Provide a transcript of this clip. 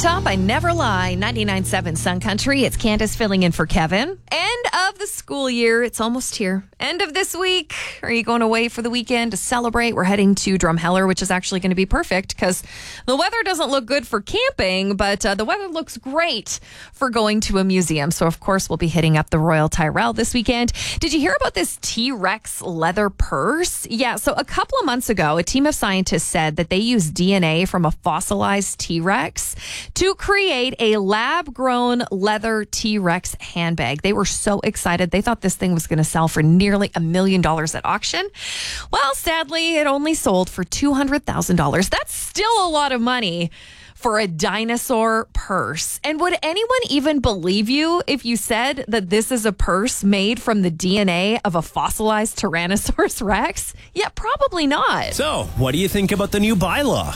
Top, I Never Lie, 99.7 Sun Country. It's Candace filling in for Kevin. End of the school year. It's almost here. End of this week. Are you going away for the weekend to celebrate? We're heading to Drumheller, which is actually going to be perfect because the weather doesn't look good for camping, but the weather looks great for going to a museum. So, of course, we'll be hitting up the Royal Tyrrell this weekend. Did you hear about this T-Rex leather purse? Yeah, so a couple of months ago, a team of scientists said that they used DNA from a fossilized T-Rex to create a lab-grown leather T-Rex handbag. They were so excited. They thought this thing was going to sell for nearly $1 million at auction. Well, sadly, it only sold for $200,000. That's still a lot of money for a dinosaur purse. And would anyone even believe you if you said that this is a purse made from the DNA of a fossilized Tyrannosaurus Rex? Yeah, probably not. So, what do you think about the new bylaw?